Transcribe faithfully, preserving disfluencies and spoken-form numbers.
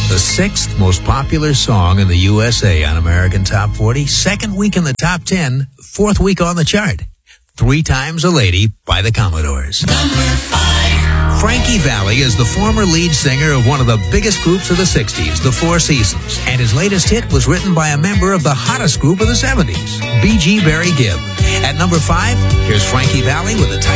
The sixth most popular song in the U S A on American Top forty, second week in the top ten, fourth week on the chart. Three Times a Lady by the Commodores. Number five. Frankie Valli is the former lead singer of one of the biggest groups of the sixties, the Four Seasons, and his latest hit was written by a member of the hottest group of the seventies, B G Barry Gibb. At number five, here's Frankie Valli with the title